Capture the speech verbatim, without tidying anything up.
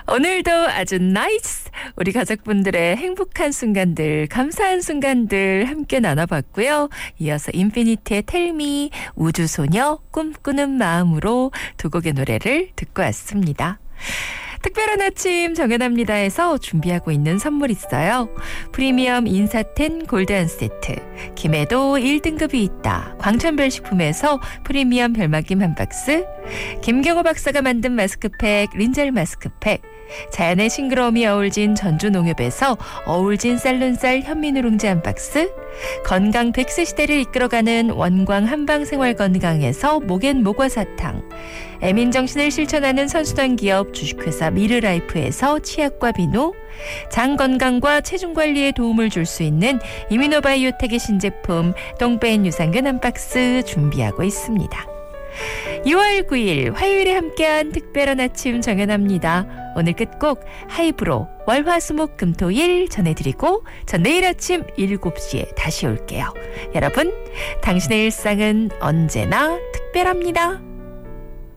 오늘도 아주 나이스! 우리 가족분들의 행복한 순간들, 감사한 순간들 함께 나눠봤고요. 이어서 인피니티의 텔미, 우주소녀, 꿈꾸는 마음으로 두 곡의 노래를 듣고 왔습니다. 특별한 아침 정연합니다에서 준비하고 있는 선물 있어요. 프리미엄 인사텐 골드한 세트, 김해도 일 등급이 있다 광천별 식품에서 프리미엄 별마김 한 박스, 김경호 박사가 만든 마스크팩 린젤 마스크팩, 자연의 싱그러움이 어울진 전주농협에서 어울진 쌀눈쌀 현미누룽지 한 박스, 건강 백세 시대를 이끌어가는 원광 한방생활건강에서 목엔 모과사탕, 애민정신을 실천하는 선수단 기업 주식회사 미르라이프에서 치약과 비누, 장 건강과 체중 관리에 도움을 줄 수 있는 이미노바이오텍의 신제품 똥배인 유산균 한 박스 준비하고 있습니다. 유월 구일 화요일에 함께한 특별한 아침 정연합니다. 오늘 끝곡 하이브로 월화수목금토일 전해드리고 전 내일 아침 일곱 시에 다시 올게요. 여러분, 당신의 일상은 언제나 특별합니다.